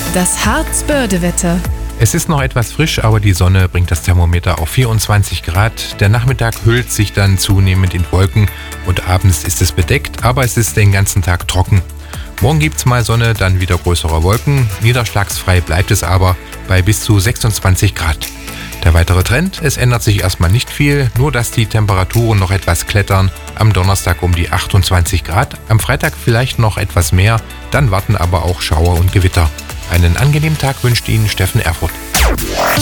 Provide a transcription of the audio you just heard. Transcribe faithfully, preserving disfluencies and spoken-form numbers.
Das Harzbörde-Wetter. Es ist noch etwas frisch, aber die Sonne bringt das Thermometer auf vierundzwanzig Grad. Der Nachmittag hüllt sich dann zunehmend in Wolken und abends ist es bedeckt, aber es ist den ganzen Tag trocken. Morgen gibt's mal Sonne, dann wieder größere Wolken. Niederschlagsfrei bleibt es aber bei bis zu sechsundzwanzig Grad. Der weitere Trend: Es ändert sich erstmal nicht viel, nur dass die Temperaturen noch etwas klettern. Am Donnerstag um die achtundzwanzig Grad, am Freitag vielleicht noch etwas mehr, dann warten aber auch Schauer und Gewitter. Einen angenehmen Tag wünscht Ihnen Steffen Erfurth.